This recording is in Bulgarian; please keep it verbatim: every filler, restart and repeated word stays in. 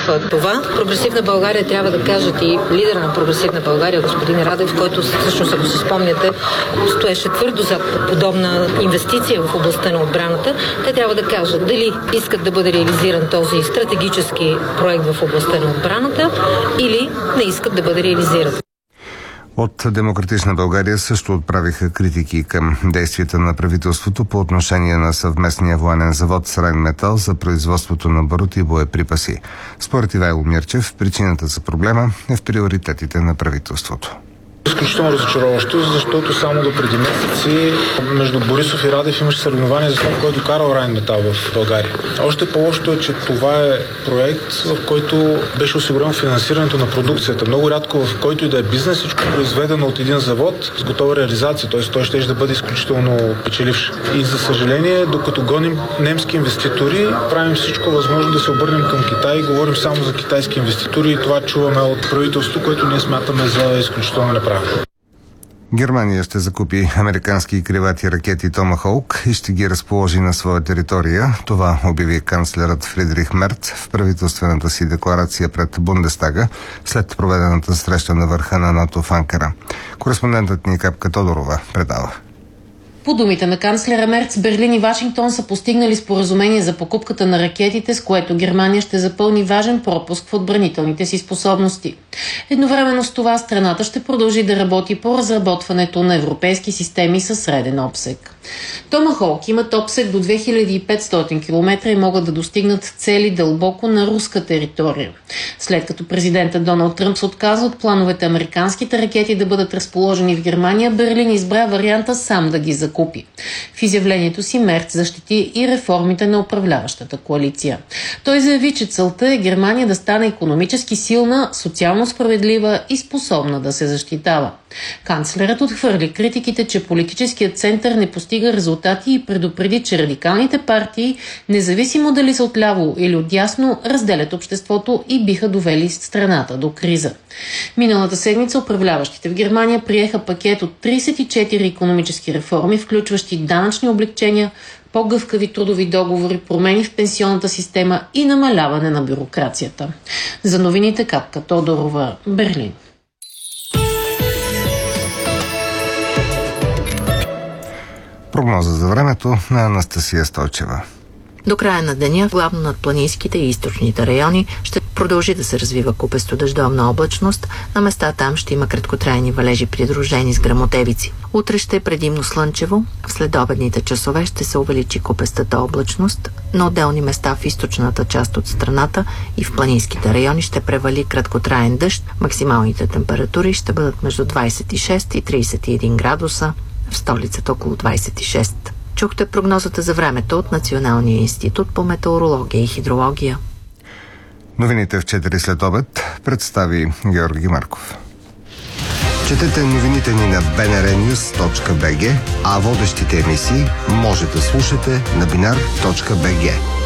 това. Прогресивна България трябва да кажат и лидера на Прогресивна България, господин Радев, който всъщност, ако си спомняте, стоеше твърдо за подобна инвестиция в областта на отбраната. Те трябва да кажат дали искат да бъде реализиран този стратегически проект в областта на отбраната или не искат да бъде реализиран. От Демократична България също отправиха критики към действията на правителството по отношение на съвместния военен завод с Райнметал за производството на барут и боеприпаси. Според Ивайло Мирчев, причината за проблема е в приоритетите на правителството. Изключително разочароващо, защото само до преди месеци между Борисов и Радев имаше съревнование за това, кой е докарал Райнметал в България. Още по-лошото е, че това е проект, в който беше осигурено финансирането на продукцията. Много рядко в който и да е бизнес, всичко е произведено от един завод с готова реализация, т.е. той ще да бъде изключително печеливш. И за съжаление, докато гоним немски инвеститори, правим всичко възможно да се обърнем към Китай и говорим само за китайски инвеститори и това чуваме от правителството, което ние смятаме за изключително неправилно. Германия ще закупи американски кривати ракети Томахолк и ще ги разположи на своя територия. Това обяви канцлерът Фридрих Мерц в правителствената си декларация пред Бундестага след проведената среща на върха на НАТО в Анкара. Кореспондентът ни Капка Тодорова предава. По думите на канцлера Мерц, Берлин и Вашингтон са постигнали споразумение за покупката на ракетите, с което Германия ще запълни важен пропуск в отбранителните си способности. Едновременно с това страната ще продължи да работи по разработването на европейски системи със среден обсег. Томахолк имат обсег до две хиляди и петстотин километра и могат да достигнат цели дълбоко на руска територия. След като президентът Доналд Тръмп се отказа от плановете американските ракети да бъдат разположени в Германия, Берлин избра варианта сам да ги закупи. В изявлението си Мерц защити и реформите на управляващата коалиция. Той заяви, че целта е Германия да стане икономически силна, социално справедлива и способна да се защитава. Канцлерът отхвърли критиките, че политическият център не постига резултати и предупреди, че радикалните партии, независимо дали са отляво или отдясно, разделят обществото и биха довели страната до криза. Миналата седмица управляващите в Германия приеха пакет от тридесет и четири икономически реформи, включващи данъчни облекчения, по-гъвкави трудови договори, промени в пенсионната система и намаляване на бюрокрацията. За новините Капка Тодорова, Берлин. Прогноза за времето на Анастасия Стойчева. До края на деня, главно над планинските и източните райони, ще продължи да се развива купесто дъждовна облачност. На места там ще има краткотрайни валежи, придружени с гръмотевици. Утре ще е предимно слънчево. В следобедните часове ще се увеличи купестата облачност. На отделни места в източната част от страната и в планинските райони ще превали краткотраен дъжд. Максималните температури ще бъдат между двадесет и шест и тридесет и един градуса. В столицата около двадесет и шест. Чухте прогнозата за времето от Националния институт по метеорология и хидрология. Новините в четири след обед представи Георги Марков. Четете новините ни на би ен ар нюз точка би джи, а водещите емисии може да слушате на бинар точка би джи.